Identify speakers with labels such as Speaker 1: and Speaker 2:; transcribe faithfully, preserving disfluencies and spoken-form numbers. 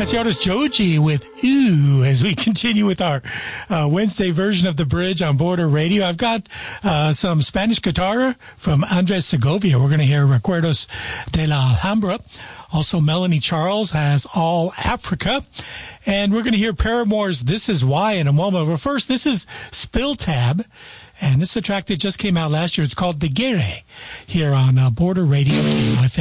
Speaker 1: That's the artist Joji with Ooh as we continue with our uh, Wednesday version of The Bridge on Border Radio. I've got uh, some Spanish guitar from Andres Segovia. We're going to hear Recuerdos de la Alhambra. Also, Melanie Charles has All Africa. And we're going to hear Paramore's This Is Why in a moment. But first, this is Spill Tab. And this is a track that just came out last year. It's called De Guerre here on uh, Border Radio K O F M.